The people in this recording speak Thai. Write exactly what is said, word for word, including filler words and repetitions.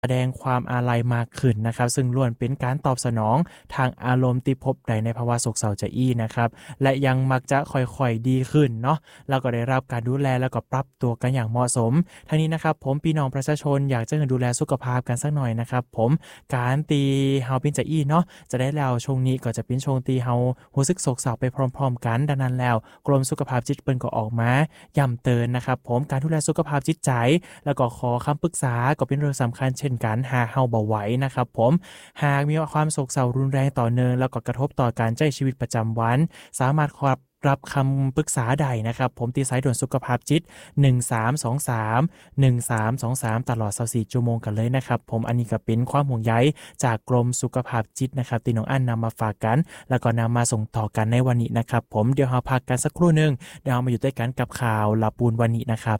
แสดงความอาลัยมากขึ้นนะครับซึ่งล้วนเป็นการตอบสนองทางอารมณ์ที่พบได้ในภาวะโศกเศร้าจะอี้นะครับและยังมักจะค่อยๆดีขึ้นเนาะแล้วก็ได้รับการดูแลแล้วก็ปรับตัวกันอย่างเหมาะสมทั้งนี้นะครับผมพี่น้องประชาชนอยากจะดูแลสุขภาพกันสักหน่อยนะครับผมการตีเฮาเป็นจะอี้เนาะจะได้แล้วช่วงนี้ก็จะเป็นช่วงตีเฮารู้สึกโศกเศร้าไปพร้อมๆกันดังนั้นแล้วกรมสุขภาพจิตเปิ้นก็ออกมาย้ำเตือนนะครับผมการดูแลสุขภาพจิตใจแล้วก็ขอคำปรึกษาก็เป็นเรื่องสำคัญเช่นกันหากเฮาบ่ไหวนะครับผมหากมีความโศกเศร้ารุนแรงต่อเนื่องแล้วก็กระทบต่อการใช้ชีวิตประจำวันสามารถขอรับคำปรึกษาใดนะครับผมที่สายด่วนสุขภาพจิตหนึ่งสามสองสามหนึ่งสามสองสามตลอดยี่สิบสี่ชั่วโมงกันเลยนะครับผมอันนี้ก็เป็นความห่วงใยจากกรมสุขภาพจิตนะครับที่น้องอั้นนำมาฝากกันแล้วก็นำมาส่งต่อกันในวันนี้นะครับผมเดี๋ยวเราพักกันสักครู่นึงเดี๋ยวเรามาอยู่ด้วยกันกับข่าวลาปูนวันนี้นะครับ